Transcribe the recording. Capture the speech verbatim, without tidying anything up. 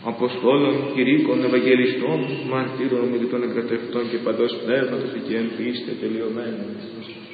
Αποστόλων, κηρύκων, Ευαγγελιστών, μαρτύρων, ομιλητών, εγκρατευτών και παντός πνεύματος και εν πίστη τελειωμένων.